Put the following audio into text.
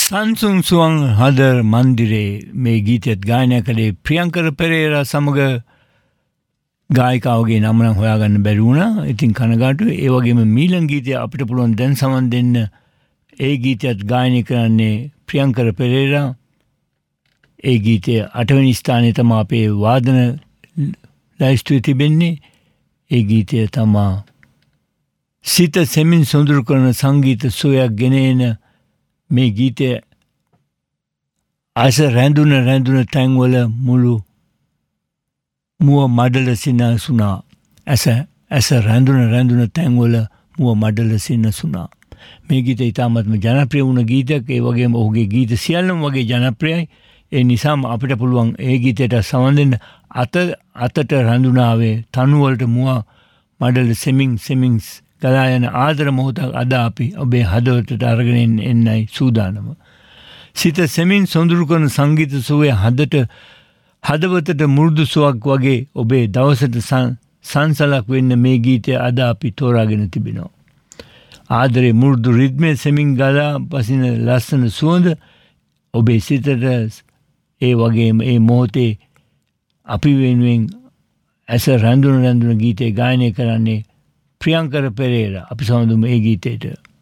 සංසුන් සුවන් හදර් මන්දිරේ මේ ගීතයත් ගායනය කළේ ප්‍රියංකර පෙරේරා සමග ගායිකාවගේ නම නම් හොයාගන්න බැරි වුණා. ඉතින් කනගාටුයි. ඒ වගේම මීළඟ ගීතය අපිට පුළුවන් දැන් සමන් දෙන්න. ඒ ගීතයත් ගායනය කරන්නේ ප්‍රියංකර පෙරේරා. ඒ ගීතය 8 වෙනි ස්ථානයේ තමයි අපේ වාදන ලයිස්තුවේ තිබෙන්නේ. ඒ ගීතය තමයි සිත සෙමින් සොඳුරු කරන සංගීත සුවයක් ගෙනෙන මේ ගීතය අස රැඳුන තැන්වල මුළු මුව මඩල සිනසුනා. ඇස රැඳුන තැන්වල මුව මඩල සිනසුනා. මේ ගීතය ඉතාමත්ම ජනප්‍රිය වුණ ගීතයක්. ඒ වගේම ඔහුගේ ගීත සියල්ලම වගේ ජනප්‍රියයි. ඒ නිසාම අපිට පුළුවන් ඒ ගීතයට සමන් දෙන්න. අතට රැඳුනාවේ තනුවලට මුව මඩල සෙමින් ගලා යන ආදර මොහොතක් අද අපි ඔබේ හදවතට අරගෙන එන්නයි සූදානම. සිත සෙමින් සොඳුරු කරන සංගීත සුවය හදවතට මුරුදු සුවක් වගේ ඔබේ දවසට සංසලක් වෙන්න මේ ගීතය අද අපි තෝරාගෙන තිබෙනවා. ආදරේ මුරුදු රිද්මේ සෙමින් ගලා පසින ලස්සන සුවඳ ඔබේ සිතට ඒ වගේම ඒ මොහොතේ අපි වෙනුවෙන් ඇස රැඳුන ගීතේ ගායනය කරන්නේ ප්‍රියංකර පෙරේරා. අපි සමදුම ඒ ගීතයට